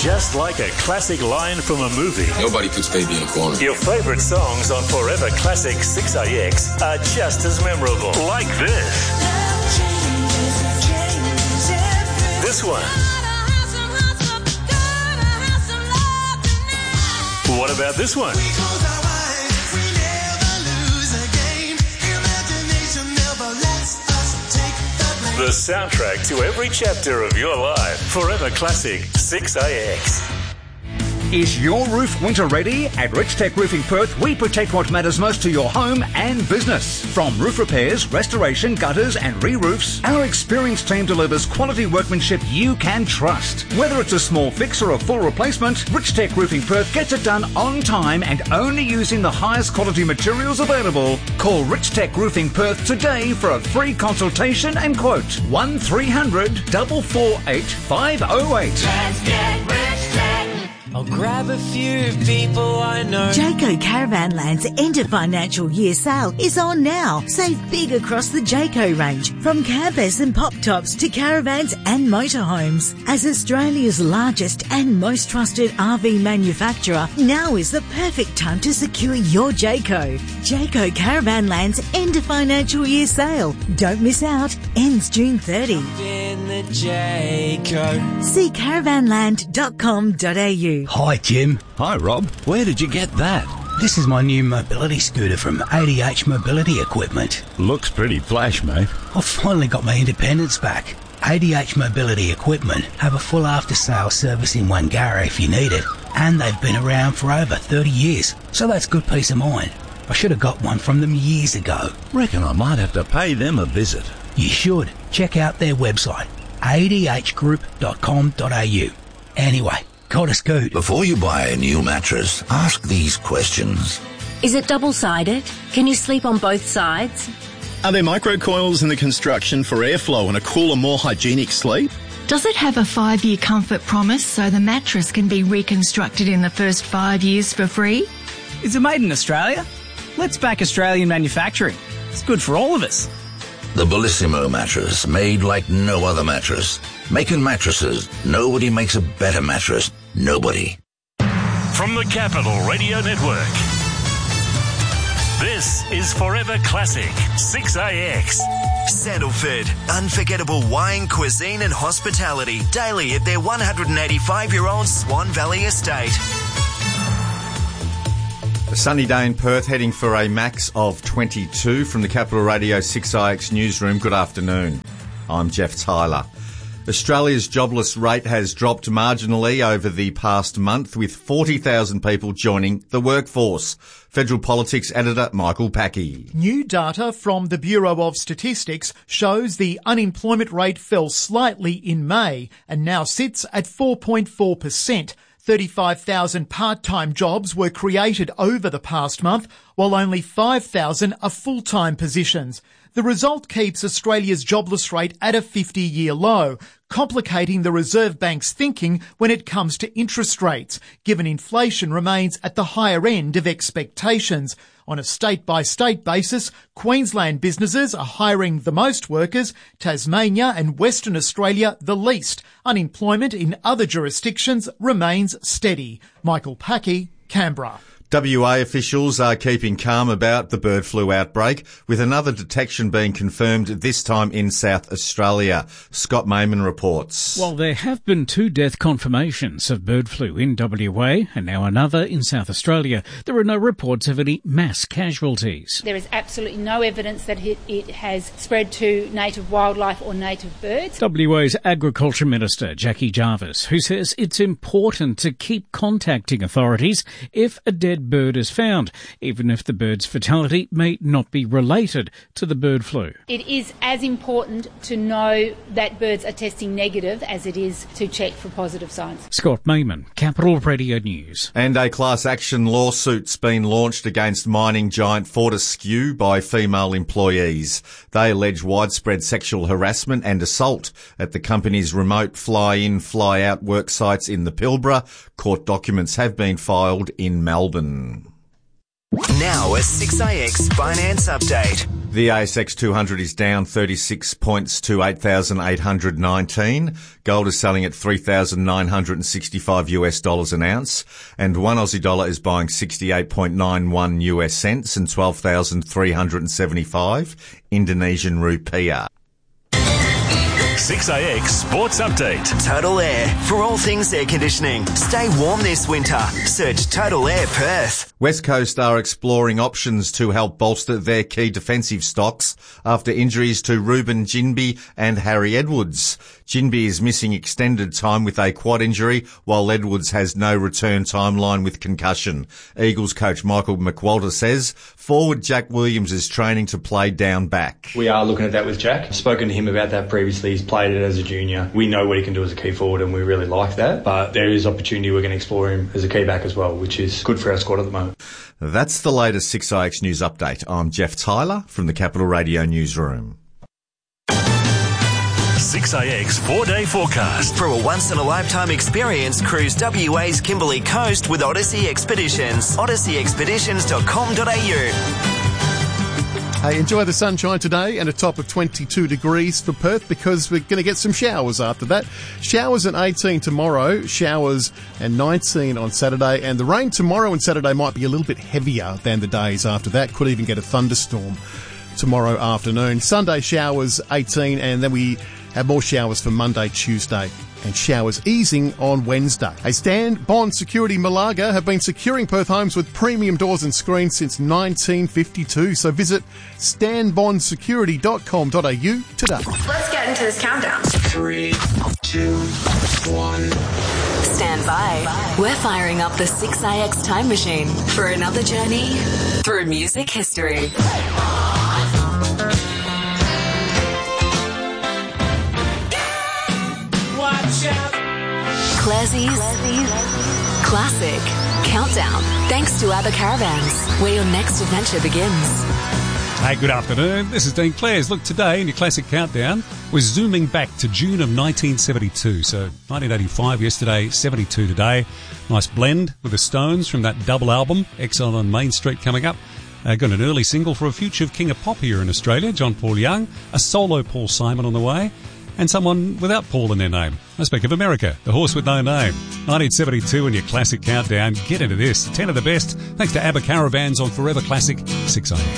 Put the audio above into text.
just like a classic line from a movie. Nobody puts baby in a corner. Your favourite songs on Forever Classic 6AX are just as memorable. Like this. This one. What about this one? The soundtrack to every chapter of your life. Forever Classic 6AX. Is your roof winter ready? At Richtech Roofing Perth, we protect what matters most to your home and business. From roof repairs, restoration, gutters and re-roofs, our experienced team delivers quality workmanship you can trust. Whether it's a small fix or a full replacement, Richtech Roofing Perth gets it done on time and only using the highest quality materials available. Call Richtech Roofing Perth today for a free consultation and quote. 1300 448 508. Let's get Richtech. I'll grab a few people I know. Jayco Caravanland's end of financial year sale is on now. Save big across the Jayco range, from campers and pop tops to caravans and motorhomes. As Australia's largest and most trusted RV manufacturer, now is the perfect time to secure your Jayco. Jayco Caravanland's end of financial year sale. Don't miss out. Ends June 30. In the Jayco. See caravanland.com.au. Hi, Jim. Hi, Rob. Where did you get that? This is my new mobility scooter from ADH Mobility Equipment. Looks pretty flash, mate. I've finally got my independence back. ADH Mobility Equipment have a full after-sales service in Wangara if you need it, and they've been around for over 30 years, so that's good peace of mind. I should have got one from them years ago. Reckon I might have to pay them a visit. You should. Check out their website, adhgroup.com.au. Anyway, got a scoot. Before you buy a new mattress, ask these questions. Is it double-sided? Can you sleep on both sides? Are there microcoils in the construction for airflow and a cooler, more hygienic sleep? Does it have a 5-year comfort promise so the mattress can be reconstructed in the first 5 years for free? Is it made in Australia? Let's back Australian manufacturing. It's good for all of us. The Bellissimo mattress, made like no other mattress. Making mattresses, nobody makes a better mattress. Nobody. From the Capital Radio Network, this is Forever Classic 6AX. Sandalford, unforgettable wine, cuisine and hospitality daily at their 185-year-old Swan Valley estate. A sunny day in Perth, heading for a max of 22 from the Capital Radio 6IX newsroom. Good afternoon. I'm Jeff Tyler. Australia's jobless rate has dropped marginally over the past month, with 40,000 people joining the workforce. Federal Politics editor Michael Packey. New data from the Bureau of Statistics shows the unemployment rate fell slightly in May and now sits at 4.4%. 35,000 part-time jobs were created over the past month, while only 5,000 are full-time positions. The result keeps Australia's jobless rate at a 50-year low, complicating the Reserve Bank's thinking when it comes to interest rates, given inflation remains at the higher end of expectations. On a state-by-state basis, Queensland businesses are hiring the most workers, Tasmania and Western Australia the least. Unemployment in other jurisdictions remains steady. Michael Packey, Canberra. WA officials are keeping calm about the bird flu outbreak, with another detection being confirmed this time in South Australia. Scott Mayman reports. While there have been 2 death confirmations of bird flu in WA and now another in South Australia, there are no reports of any mass casualties. There is absolutely no evidence that it has spread to native wildlife or native birds. WA's Agriculture Minister Jackie Jarvis, who says it's important to keep contacting authorities if a dead bird is found, even if the bird's fatality may not be related to the bird flu. It is as important to know that birds are testing negative as it is to check for positive signs. Scott Mayman, Capital Radio News. And a class action lawsuit's been launched against mining giant Fortescue by female employees. They allege widespread sexual harassment and assault at the company's remote fly-in, fly-out work sites in the Pilbara. Court documents have been filed in Melbourne. Now a 6AX finance update. The ASX 200 is down 36 points to 8,819. Gold is selling at $3,965 an ounce, and one Aussie dollar is buying 68.91 US cents and 12,375 Indonesian rupiah. 6AX Sports Update. Total Air. For all things air conditioning, stay warm this winter. Search Total Air Perth. West Coast are exploring options to help bolster their key defensive stocks after injuries to Ruben Ginbey and Harry Edwards. Ginbey is missing extended time with a quad injury, while Edwards has no return timeline with concussion. Eagles coach Michael McWalter says forward Jack Williams is training to play down back. We are looking at that with Jack. I've spoken to him about that previously. He's played it as a junior. We know what he can do as a key forward, and we really like that. But there is opportunity. We're going to explore him as a key back as well, which is good for our squad at the moment. That's the latest 6IX News Update. I'm Jeff Tyler from the Capital Radio Newsroom. 6AX 4-day forecast. For a once-in-a-lifetime experience, cruise WA's Kimberley Coast with Odyssey Expeditions. odysseyexpeditions.com.au. Hey, enjoy the sunshine today and a top of 22 degrees for Perth because we're going to get some showers after that. Showers at 18 tomorrow, showers and 19 on Saturday, and the rain tomorrow and Saturday might be a little bit heavier than the days after that. Could even get a thunderstorm tomorrow afternoon. Sunday showers 18, and then we have more showers for Monday, Tuesday, and showers easing on Wednesday. Hey, Stan Bond Security Malaga have been securing Perth homes with premium doors and screens since 1952. So visit stanbondsecurity.com.au today. Let's get into this countdown. 3, 2, 1. Stand by. We're firing up the 6AX time machine for another journey through music history. Classie's Classic Countdown. Thanks to ABBA Caravans, where your next adventure begins. Hey, good afternoon. This is Dean Clares. Look, today in your Classic Countdown, we're zooming back to June of 1972. So 1985 yesterday, 72 today. Nice blend with the Stones from that double album, Exile on Main Street, coming up. Got an early single for a future of King of Pop here in Australia, John Paul Young. A solo Paul Simon on the way. And someone without Paul in their name. I speak of America, the horse with no name. 1972 in your Classic Countdown. Get into this. 10 of the best. Thanks to ABBA Caravans on Forever Classic 6AM.